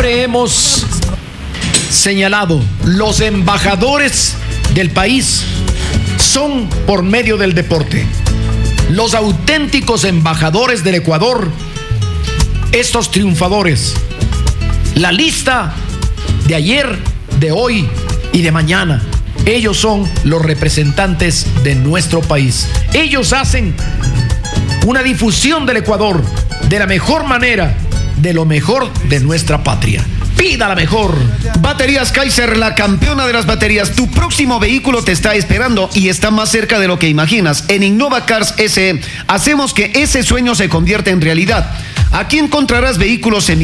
Siempre hemos señalado, los embajadores del país son por medio del deporte. Los auténticos embajadores del Ecuador, estos triunfadores. La lista de ayer, de hoy y de mañana, ellos son los representantes de nuestro país. Ellos hacen una difusión del Ecuador de la mejor manera, de lo mejor de nuestra patria. Pida la mejor. Baterías Kaiser, la campeona de las baterías. Tu próximo vehículo te está esperando y está más cerca de lo que imaginas. En Innova Cars SE hacemos que ese sueño se convierta en realidad. Aquí encontrarás vehículos